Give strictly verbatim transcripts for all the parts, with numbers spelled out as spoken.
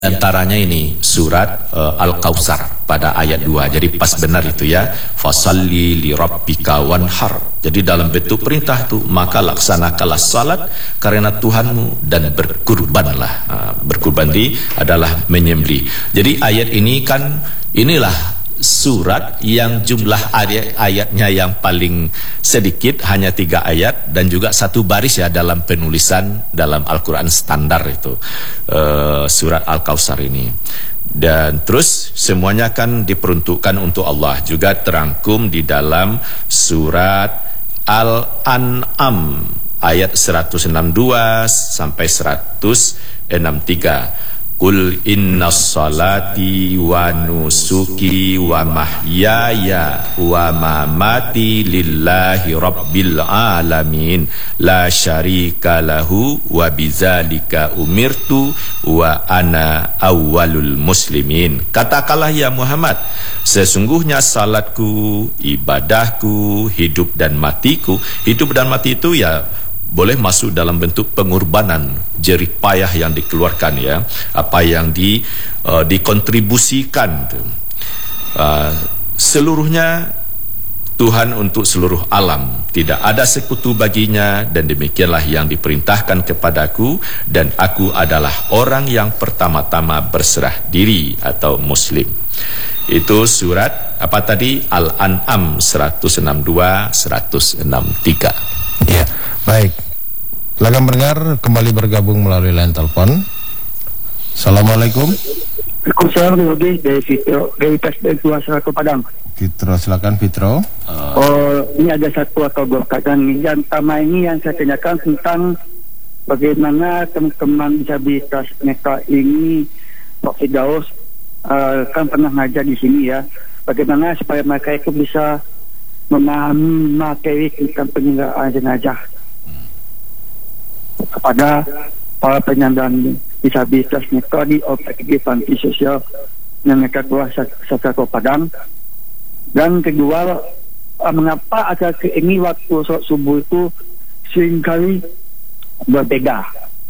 Antaranya ini surat uh, Al-Kautsar pada ayat dua. Jadi pas benar itu ya. Fasalli li rabbika wanhar. Jadi dalam bentuk perintah itu, maka laksanakanlah salat karena Tuhanmu dan berkurbanlah. Uh, berkurban di adalah menyembelih. Jadi ayat ini kan inilah surat yang jumlah ayat-ayatnya yang paling sedikit, hanya tiga ayat, dan juga satu baris ya dalam penulisan dalam Al-Quran standar itu uh, surat Al-Kautsar ini. Dan terus semuanya kan diperuntukkan untuk Allah, juga terangkum di dalam surat Al-An'am ayat seratus enam puluh dua sampai seratus enam puluh tiga. Qul inna salati wa nusuki wa mahyaya wa mamati lillahi rabbil alamin la syarika lahu wa bizalika umirtu wa ana awwalul muslimin. Katakanlah ya Muhammad, sesungguhnya salatku, ibadahku, hidup dan matiku. Hidup dan mati itu ya boleh masuk dalam bentuk pengorbanan, jerih payah yang dikeluarkan ya, apa yang di uh, dikontribusikan uh, seluruhnya Tuhan untuk seluruh alam, tidak ada sekutu baginya, dan demikianlah yang diperintahkan kepadaku, dan aku adalah orang yang pertama-tama berserah diri atau muslim. Itu surat apa tadi? Al-An'am seratus enam puluh dua seratus enam puluh tiga. Ya, baik. Silakan pendengar kembali bergabung melalui line telepon. Assalamualaikum. Waalaikumsalam. Dari Fitro, dari P S D dua Seratu Padang. Fitro, silakan Fitro. Uh. Oh, ini ada satu atau dua pertanyaan. Yang pertama ini yang saya tanyakan tentang bagaimana teman-teman disabilitas mereka ini, Pak Firdaus uh, kan pernah ngajar di sini ya. Bagaimana supaya mereka itu bisa memahami materi tentang penyelenggaraan jenazah kepada para penyandang disabilitas mereka di O P G panti sosial yang mereka keluar secara Padang. Dan kedua, mengapa ada ini waktu sholat subuh itu seringkali berbeda?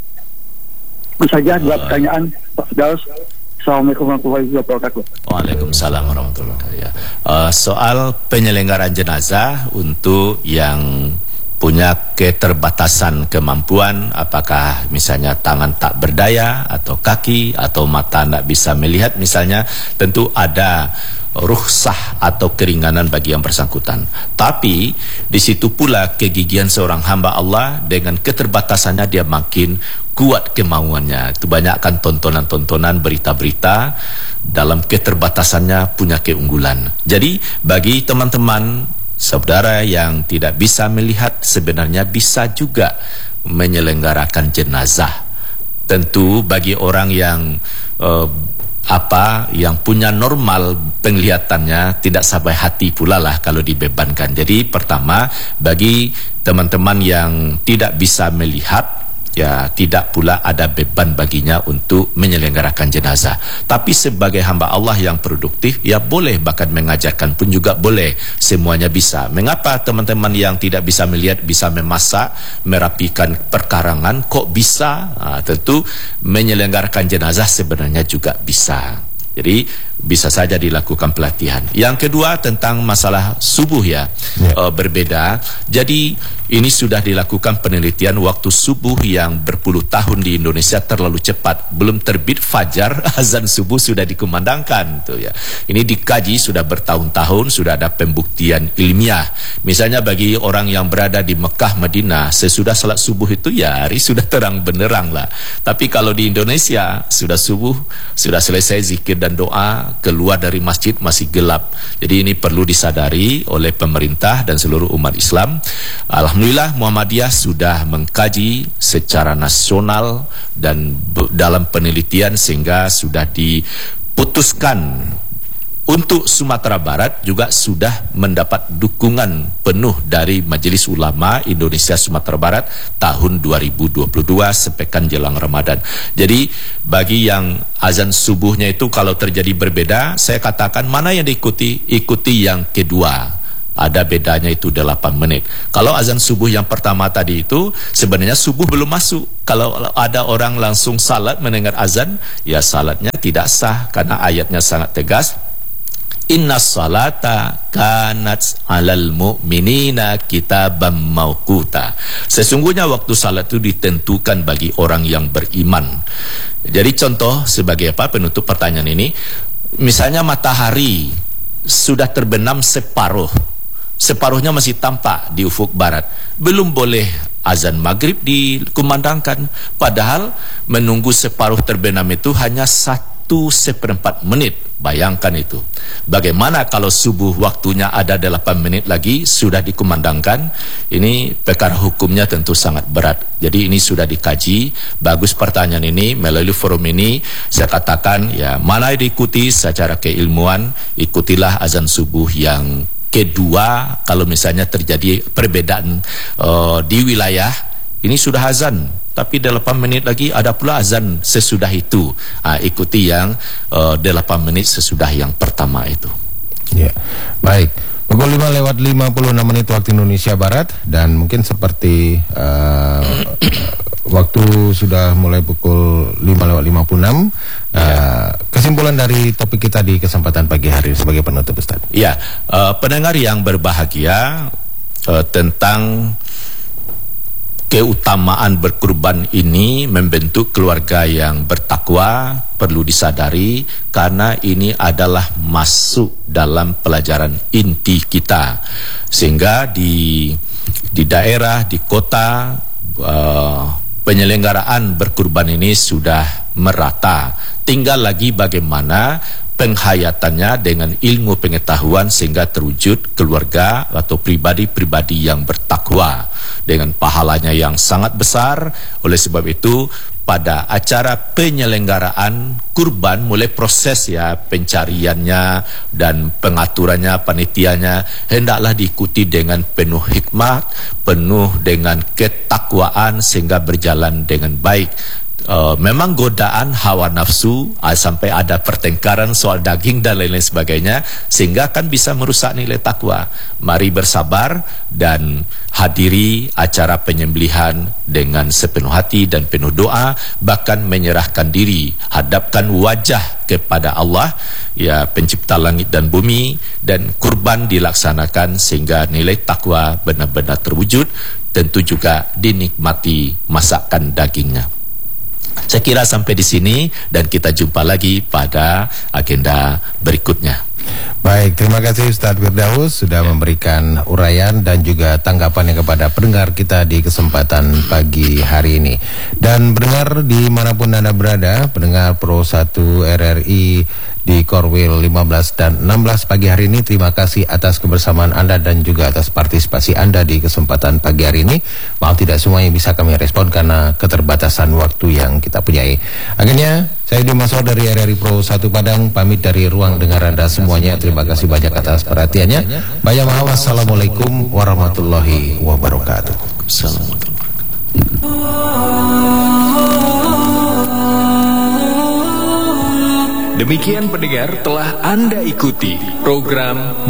Itu saja dua pertanyaan Pak Firdaus. Assalamualaikum warahmatullahi wabarakatuh. Waalaikumsalam warahmatullahi wabarakatuh. Uh, soal penyelenggaraan jenazah untuk yang punya keterbatasan kemampuan, apakah misalnya tangan tak berdaya atau kaki atau mata tidak bisa melihat misalnya, tentu ada rukhsah atau keringanan bagi yang bersangkutan. Tapi di situ pula kegigihan seorang hamba Allah, dengan keterbatasannya dia makin kuat kemauannya. Kebanyakan tontonan-tontonan berita-berita dalam keterbatasannya punya keunggulan. Jadi bagi teman-teman saudara yang tidak bisa melihat, sebenarnya bisa juga menyelenggarakan jenazah. Tentu bagi orang yang uh, apa yang punya normal penglihatannya, tidak sampai hati pula lah kalau dibebankan. Jadi pertama, bagi teman-teman yang tidak bisa melihat, ya tidak pula ada beban baginya untuk menyelenggarakan jenazah. Tapi sebagai hamba Allah yang produktif, ya boleh, bahkan mengajarkan pun juga boleh, semuanya bisa. Mengapa teman-teman yang tidak bisa melihat bisa memasak, merapikan perkarangan, kok bisa? Nah, tentu menyelenggarakan jenazah sebenarnya juga bisa. Jadi bisa saja dilakukan pelatihan. Yang kedua tentang masalah subuh ya, ya. Uh, berbeda. Jadi ini sudah dilakukan penelitian, waktu subuh yang berpuluh tahun di Indonesia terlalu cepat. Belum terbit fajar, azan subuh sudah dikumandangkan tuh ya. Ini dikaji sudah bertahun-tahun, sudah ada pembuktian ilmiah. Misalnya bagi orang yang berada di Mekah, Madinah, sesudah salat subuh itu ya hari sudah terang benderang lah. Tapi kalau di Indonesia sudah subuh, sudah selesai zikir dan doa, keluar dari masjid masih gelap. Jadi ini perlu disadari oleh pemerintah dan seluruh umat Islam. Alhamdulillah Muhammadiyah sudah mengkaji secara nasional dan dalam penelitian sehingga sudah diputuskan untuk Sumatera Barat juga sudah mendapat dukungan penuh dari Majelis Ulama Indonesia Sumatera Barat tahun dua ribu dua puluh dua sepekan jelang Ramadan. Jadi bagi yang azan subuhnya itu kalau terjadi berbeda, saya katakan mana yang diikuti, ikuti yang kedua. Ada bedanya itu delapan menit. Kalau azan subuh yang pertama tadi itu sebenarnya subuh belum masuk. Kalau ada orang langsung salat mendengar azan, ya salatnya tidak sah karena ayatnya sangat tegas. Inna salata kanat alal mu'minina kitaban mauquta. Sesungguhnya waktu salat itu ditentukan bagi orang yang beriman. Jadi contoh sebagai apa penutup pertanyaan ini, misalnya matahari sudah terbenam separuh, separuhnya masih tampak di ufuk barat, belum boleh azan maghrib dikumandangkan. Padahal menunggu separuh terbenam itu hanya satu seperempat menit. Bayangkan itu. Bagaimana kalau subuh waktunya ada delapan menit lagi sudah dikumandangkan? Ini perkara hukumnya tentu sangat berat. Jadi ini sudah dikaji. Bagus pertanyaan ini. Melalui forum ini saya katakan, ya, mana diikuti secara keilmuan, ikutilah azan subuh yang kedua. Kalau misalnya terjadi perbedaan uh, di wilayah, ini sudah azan, tapi delapan menit lagi ada pula azan sesudah itu. Ha, ikuti yang uh, delapan menit sesudah yang pertama itu. Ya, baik. Pukul lima lewat lima puluh enam menit waktu Indonesia Barat. Dan mungkin seperti uh, waktu sudah mulai pukul lima lewat lima puluh enam. Uh, ya. Kesimpulan dari topik kita di kesempatan pagi hari sebagai penutup, Ustaz. Ya, uh, pendengar yang berbahagia, uh, tentang keutamaan berkurban ini membentuk keluarga yang bertakwa perlu disadari, karena ini adalah masuk dalam pelajaran inti kita. Sehingga di di daerah, di kota, uh, penyelenggaraan berkurban ini sudah merata. Tinggal lagi bagaimana penghayatannya dengan ilmu pengetahuan sehingga terwujud keluarga atau pribadi-pribadi yang bertakwa dengan pahalanya yang sangat besar. Oleh sebab itu pada acara penyelenggaraan kurban, mulai proses ya pencariannya dan pengaturannya, panitianya, hendaklah diikuti dengan penuh hikmat, penuh dengan ketakwaan sehingga berjalan dengan baik. Uh, memang godaan hawa nafsu, uh, sampai ada pertengkaran soal daging dan lain-lain sebagainya, sehingga kan bisa merusak nilai takwa. Mari bersabar dan hadiri acara penyembelihan dengan sepenuh hati dan penuh doa, bahkan menyerahkan diri, hadapkan wajah kepada Allah, ya pencipta langit dan bumi, dan kurban dilaksanakan sehingga nilai takwa benar-benar terwujud. Tentu juga dinikmati masakan dagingnya. Saya kira sampai di sini dan kita jumpa lagi pada agenda berikutnya. Baik, terima kasih Ustadz Firdaus sudah memberikan uraian dan juga tanggapannya kepada pendengar kita di kesempatan pagi hari ini. Dan pendengar dimanapun Anda berada, pendengar Pro satu R R I di Korwil lima belas dan enam belas pagi hari ini, terima kasih atas kebersamaan Anda dan juga atas partisipasi Anda di kesempatan pagi hari ini. Maaf tidak semuanya bisa kami respon karena keterbatasan waktu yang kita punyai. Akhirnya saya Dimas dari R R I Pro satu Padang pamit dari ruang dengar Anda semuanya. Terima kasih banyak atas perhatiannya. Banyak maaf. Wassalamualaikum warahmatullahi wabarakatuh. Assalamualaikum. Demikian pendengar, telah Anda ikuti program